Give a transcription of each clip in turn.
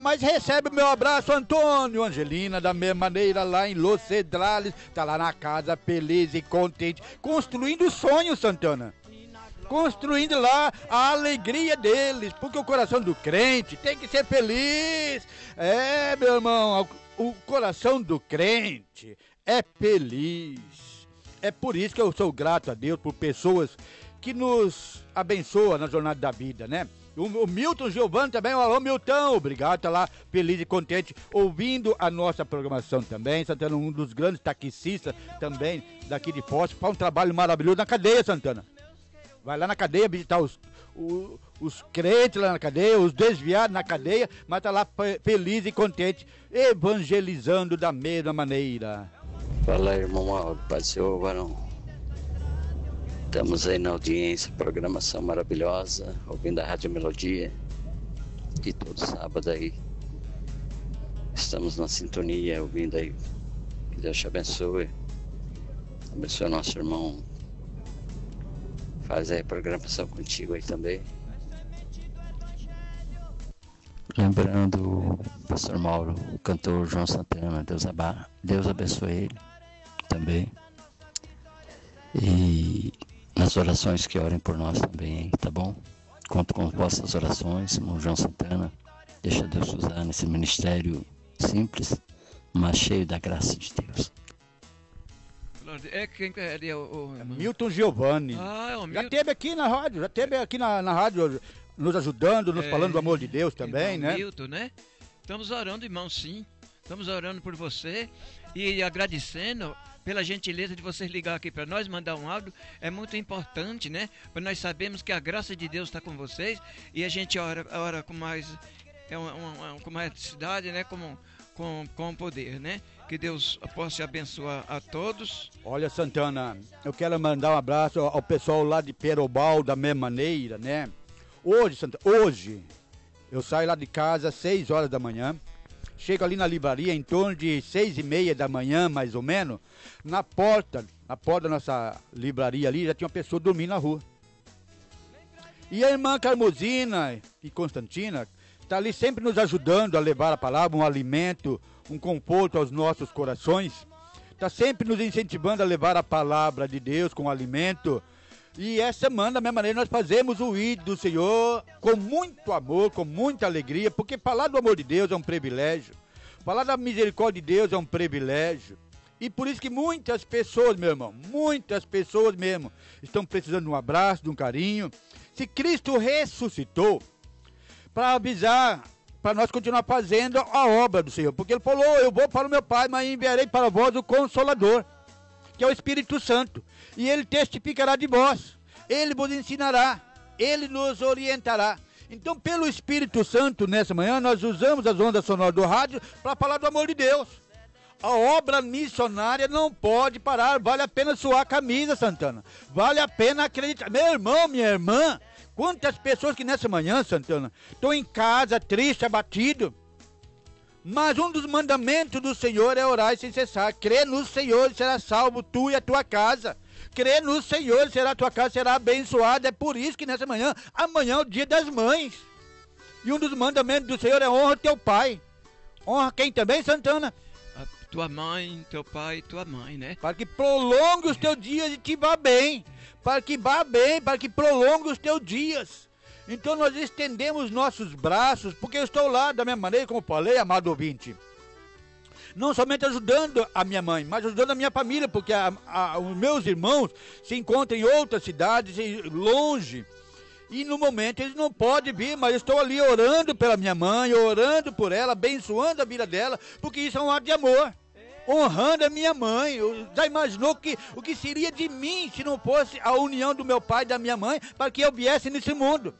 Mas recebe o meu abraço, Antônio. Angelina, da mesma maneira, lá em Los Cedrales, tá lá na casa, feliz e contente, construindo sonhos, Santana. Construindo lá a alegria deles, porque o coração do crente tem que ser feliz. É, meu irmão, o coração do crente é feliz. É por isso que eu sou grato a Deus por pessoas que nos abençoam na jornada da vida, né? O Milton Giovanni também, alô Milton, obrigado, tá lá feliz e contente ouvindo a nossa programação também. Santana, um dos grandes taxistas também daqui de Foz, faz um trabalho maravilhoso na cadeia, Santana. Vai lá na cadeia visitar os crentes lá na cadeia, os desviados na cadeia, mas tá lá feliz e contente, evangelizando da mesma maneira. Fala, irmão Mauro, Paz do Senhor, varão. Estamos aí na audiência, programação maravilhosa, ouvindo a Rádio Melodia. E todo sábado aí estamos na sintonia, ouvindo aí. Que Deus te abençoe. Abençoe nosso irmão. Faz aí a programação contigo aí também. Lembrando o pastor Mauro, o cantor João Santana, Deus abençoe ele também. E nas orações que orem por nós também, tá bom? Conto com as vossas orações, irmão João Santana. Deixa Deus usar nesse ministério simples, mas cheio da graça de Deus. É quem é o Milton Giovanni. Ah, é o Milton. Já esteve aqui na rádio, nos ajudando, nos falando do amor de Deus também, né? Milton, né? Estamos orando, irmão, sim. Estamos orando por você e agradecendo pela gentileza de vocês ligar aqui para nós, mandar um áudio. É muito importante, né? Para nós sabermos que a graça de Deus está com vocês e a gente ora com mais com mais cidade, né? Com poder, né? Que Deus possa abençoar a todos. Olha, Santana, eu quero mandar um abraço ao pessoal lá de Perobal da mesma maneira, né? Hoje eu saio lá de casa às 6 horas da manhã. Chego ali na livraria em torno de 6:30 da manhã, mais ou menos. Na porta da nossa livraria ali, já tinha uma pessoa dormindo na rua. E a irmã Carmosina e Constantina está ali sempre nos ajudando a levar a palavra, um alimento, um conforto aos nossos corações. Está sempre nos incentivando a levar a palavra de Deus com alimento. E essa semana, da mesma maneira, nós fazemos o ID do Senhor com muito amor, com muita alegria, porque falar do amor de Deus é um privilégio. Falar da misericórdia de Deus é um privilégio. E por isso que muitas pessoas, meu irmão, muitas pessoas mesmo, estão precisando de um abraço, de um carinho. Se Cristo ressuscitou, para avisar, para nós continuar fazendo a obra do Senhor. Porque Ele falou, eu vou para o meu Pai, mas enviarei para vós o Consolador, que é o Espírito Santo, e Ele testificará de vós, Ele vos ensinará, Ele nos orientará. Então, pelo Espírito Santo, nessa manhã, nós usamos as ondas sonoras do rádio para falar do amor de Deus. A obra missionária não pode parar, vale a pena suar a camisa, Santana, vale a pena acreditar. Meu irmão, minha irmã, quantas pessoas que nessa manhã, Santana, estão em casa, triste, abatido. Mas um dos mandamentos do Senhor é orar sem cessar. Crê no Senhor e será salvo tu e a tua casa. Crê no Senhor e a tua casa será abençoada. É por isso que nessa manhã, amanhã é o dia das mães. E um dos mandamentos do Senhor é honra teu pai. Honra quem também, Santana? A tua mãe, teu pai e tua mãe, né? Para que prolongue os teus dias e te vá bem. Para que vá bem, para que prolongue os teus dias. Então nós estendemos nossos braços, porque eu estou lá da mesma maneira, como eu falei, amado ouvinte. Não somente ajudando a minha mãe, mas ajudando a minha família, porque os meus irmãos se encontram em outras cidades, longe. E no momento eles não podem vir, mas eu estou ali orando pela minha mãe, orando por ela, abençoando a vida dela, porque isso é um ato de amor. Honrando a minha mãe. Já imaginou o que seria de mim se não fosse a união do meu pai e da minha mãe para que eu viesse nesse mundo?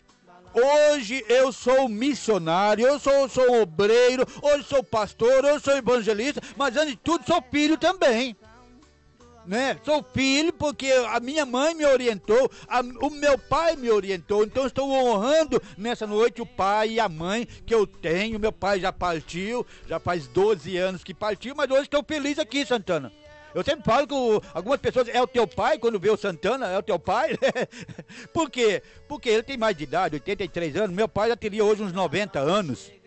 Hoje eu sou missionário, eu sou obreiro, hoje sou pastor, eu sou evangelista, mas antes de tudo sou filho também. Né? Sou filho porque a minha mãe me orientou, o meu pai me orientou, então estou honrando nessa noite o pai e a mãe que eu tenho. Meu pai já partiu, já faz 12 anos que partiu, mas hoje estou feliz aqui, Santana. Eu sempre falo que algumas pessoas, é o teu pai, quando vê o Santana, é o teu pai. Por quê? Porque ele tem mais de idade, 83 anos, meu pai já teria hoje uns 90 anos.